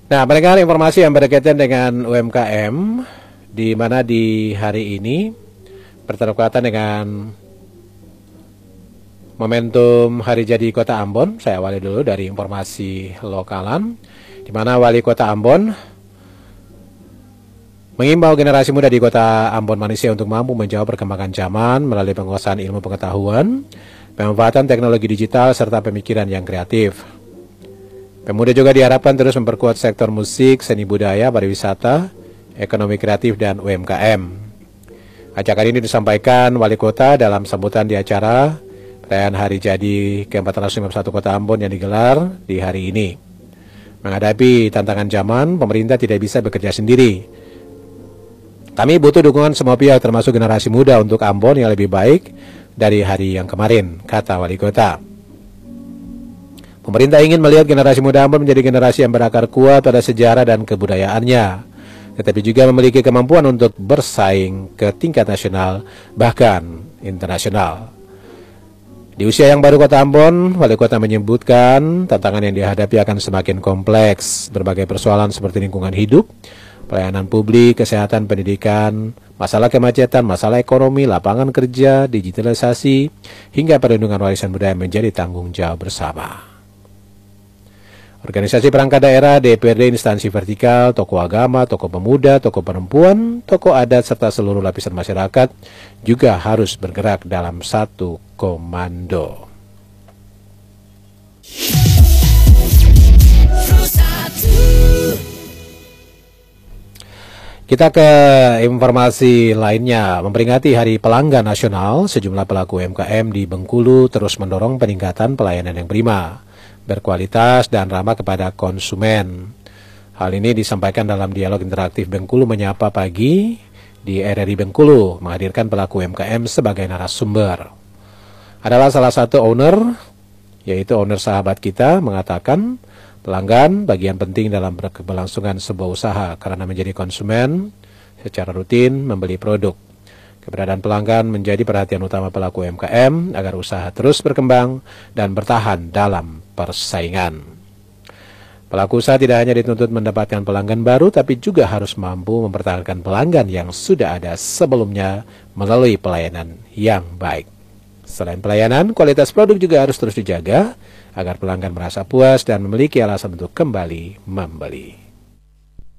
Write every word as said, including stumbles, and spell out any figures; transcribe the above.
Nah, pendengar, informasi yang berkaitan dengan U M K M, di mana di hari ini bertepatan dengan momentum Hari Jadi Kota Ambon. Saya awali dulu dari informasi lokalan, di mana Wali Kota Ambon mengimbau generasi muda di Kota Ambon Manisya untuk mampu menjawab perkembangan zaman melalui penguasaan ilmu pengetahuan, pemanfaatan teknologi digital, serta pemikiran yang kreatif. Pemuda juga diharapkan terus memperkuat sektor musik, seni budaya, pariwisata, ekonomi kreatif, dan U M K M. Ajakan ini disampaikan Wali Kota dalam sambutan di acara perayaan Hari Jadi ke empat ratus lima puluh satu Kota Ambon yang digelar di hari ini. Menghadapi tantangan zaman, pemerintah tidak bisa bekerja sendiri. Kami butuh dukungan semua pihak termasuk generasi muda untuk Ambon yang lebih baik dari hari yang kemarin, kata Wali Kota. Pemerintah ingin melihat generasi muda Ambon menjadi generasi yang berakar kuat pada sejarah dan kebudayaannya, tetapi juga memiliki kemampuan untuk bersaing ke tingkat nasional, bahkan internasional. Di usia yang baru Kota Ambon, Wali Kota menyebutkan tantangan yang dihadapi akan semakin kompleks. Berbagai persoalan seperti lingkungan hidup, pelayanan publik, kesehatan, pendidikan, masalah kemacetan, masalah ekonomi, lapangan kerja, digitalisasi, hingga perlindungan warisan budaya menjadi tanggung jawab bersama. Organisasi perangkat daerah, D P R D, instansi vertikal, tokoh agama, tokoh pemuda, tokoh perempuan, tokoh adat, serta seluruh lapisan masyarakat juga harus bergerak dalam satu komando. Kita ke informasi lainnya. Memperingati Hari Pelanggan Nasional, sejumlah pelaku U M K M di Bengkulu terus mendorong peningkatan pelayanan yang prima, berkualitas, dan ramah kepada konsumen. Hal ini disampaikan dalam dialog interaktif Bengkulu Menyapa Pagi di R R I Bengkulu, menghadirkan pelaku U M K M sebagai narasumber. Adalah salah satu owner, yaitu owner Sahabat Kita, mengatakan pelanggan bagian penting dalam keberlangsungan sebuah usaha karena menjadi konsumen secara rutin membeli produk. Keberadaan pelanggan menjadi perhatian utama pelaku U M K M agar usaha terus berkembang dan bertahan dalam persaingan. Pelaku usaha tidak hanya dituntut mendapatkan pelanggan baru, tapi juga harus mampu mempertahankan pelanggan yang sudah ada sebelumnya melalui pelayanan yang baik. Selain pelayanan, kualitas produk juga harus terus dijaga agar pelanggan merasa puas dan memiliki alasan untuk kembali membeli.